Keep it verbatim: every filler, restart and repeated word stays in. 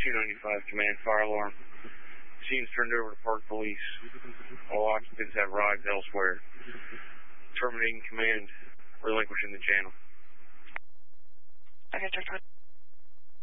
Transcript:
two ninety-five, command fire alarm. Scene's turned over to Park Police. All occupants have rides elsewhere. Terminating command, relinquishing the channel. Okay, check.